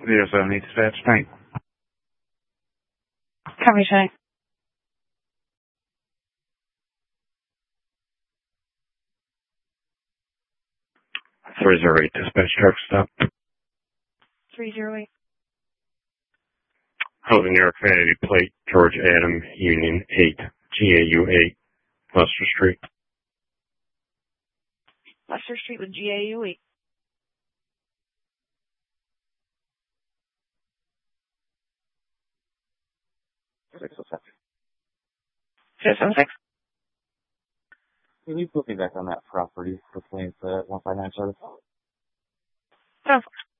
07 dispatch, tank. Copy, tank. 308 dispatch, truck stop. 308. Held in New York Vanity Plate, George Adam, Union 8, GAU 8, Lester Street. Lester Street with GAU 8. $606. Can you put me back on that property for planes at 159 service? 10-4.